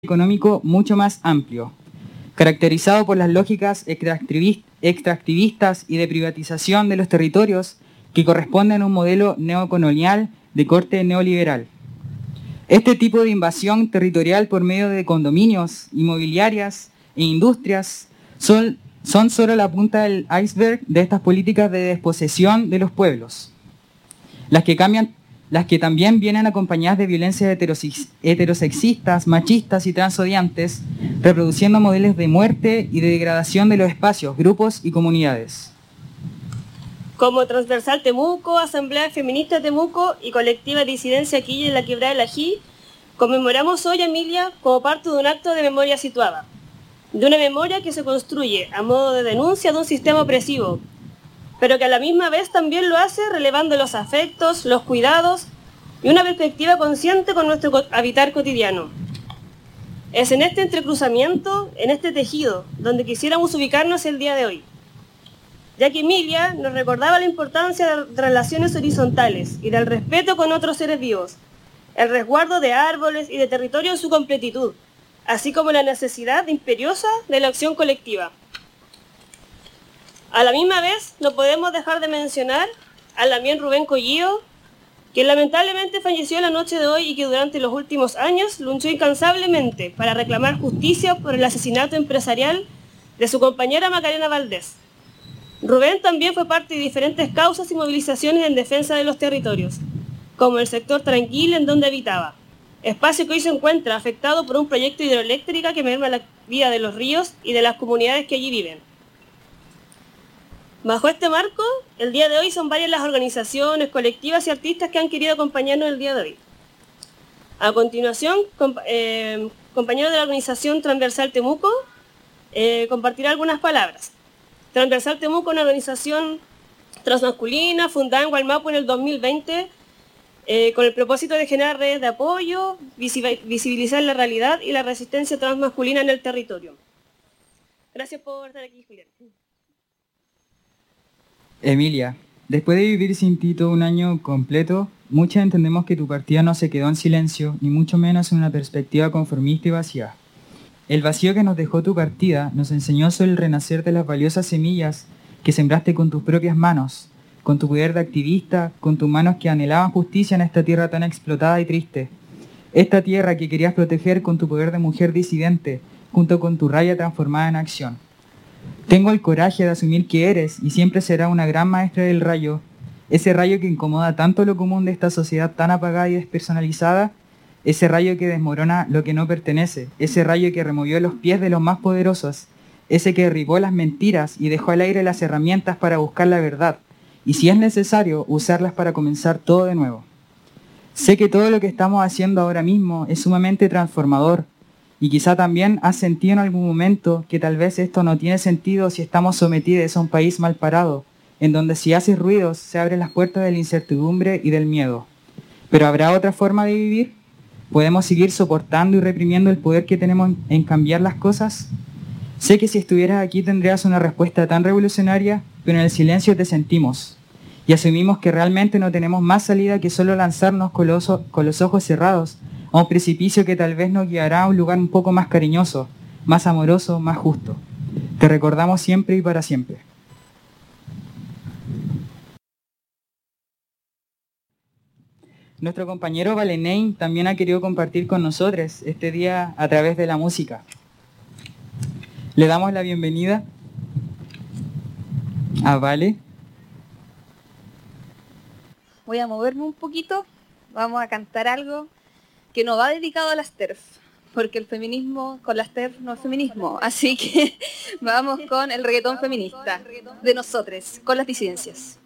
económico mucho más amplio, caracterizado por las lógicas extractivistas y de privatización de los territorios que corresponden a un modelo neocolonial de corte neoliberal. Este tipo de invasión territorial por medio de condominios, inmobiliarias e industrias son solo la punta del iceberg de estas políticas de desposesión de los pueblos, las que también vienen acompañadas de violencias heterosexistas, machistas y transodiantes, reproduciendo modelos de muerte y de degradación de los espacios, grupos y comunidades. Como Transversal Temuco, Asamblea Feminista Temuco y Colectiva Disidencia Quilla en la Quebrada del Ají, conmemoramos hoy a Emilia como parte de un acto de memoria situada, de una memoria que se construye a modo de denuncia de un sistema opresivo, pero que a la misma vez también lo hace relevando los afectos, los cuidados y una perspectiva consciente con nuestro habitar cotidiano. Es en este entrecruzamiento, en este tejido, donde quisiéramos ubicarnos el día de hoy, ya que Emilia nos recordaba la importancia de relaciones horizontales y del respeto con otros seres vivos, el resguardo de árboles y de territorio en su completitud, así como la necesidad imperiosa de la acción colectiva. A la misma vez, no podemos dejar de mencionar a Lamien Rubén Collío, quien lamentablemente falleció la noche de hoy y que durante los últimos años luchó incansablemente para reclamar justicia por el asesinato empresarial de su compañera Macarena Valdés. Rubén también fue parte de diferentes causas y movilizaciones en defensa de los territorios, como el sector Tranquil en donde habitaba, espacio que hoy se encuentra afectado por un proyecto hidroeléctrico que merma la vida de los ríos y de las comunidades que allí viven. Bajo este marco, el día de hoy son varias las organizaciones, colectivas y artistas que han querido acompañarnos el día de hoy. A continuación, compañero de la organización Transversal Temuco compartirá algunas palabras. Transversal Temuco es una organización transmasculina fundada en Gualmapu en el 2020 con el propósito de generar redes de apoyo, visibilizar la realidad y la resistencia transmasculina en el territorio. Gracias por estar aquí, Julián. Emilia, después de vivir sin ti todo un año completo, muchas entendemos que tu partida no se quedó en silencio, ni mucho menos en una perspectiva conformista y vacía. El vacío que nos dejó tu partida nos enseñó sobre el renacer de las valiosas semillas que sembraste con tus propias manos, con tu poder de activista, con tus manos que anhelaban justicia en esta tierra tan explotada y triste. Esta tierra que querías proteger con tu poder de mujer disidente, junto con tu rabia transformada en acción. Tengo el coraje de asumir que eres y siempre será una gran maestra del rayo, ese rayo que incomoda tanto lo común de esta sociedad tan apagada y despersonalizada, ese rayo que desmorona lo que no pertenece, ese rayo que removió los pies de los más poderosos, ese que derribó las mentiras y dejó al aire las herramientas para buscar la verdad, y si es necesario, usarlas para comenzar todo de nuevo. Sé que todo lo que estamos haciendo ahora mismo es sumamente transformador, y quizá también has sentido en algún momento que tal vez esto no tiene sentido si estamos sometidos a un país mal parado, en donde si haces ruidos se abren las puertas de la incertidumbre y del miedo. ¿Pero habrá otra forma de vivir? ¿Podemos seguir soportando y reprimiendo el poder que tenemos en cambiar las cosas? Sé que si estuvieras aquí tendrías una respuesta tan revolucionaria, pero en el silencio te sentimos. Y asumimos que realmente no tenemos más salida que solo lanzarnos con los ojos cerrados a un precipicio que tal vez nos guiará a un lugar un poco más cariñoso, más amoroso, más justo. Te recordamos siempre y para siempre. Nuestro compañero Valenein también ha querido compartir con nosotros este día a través de la música. Le damos la bienvenida a Vale. Voy a moverme un poquito, vamos a cantar algo que no va dedicado a las TERF, porque el feminismo con las TERF no es feminismo, así que vamos con el reggaetón feminista de nosotros, con las disidencias.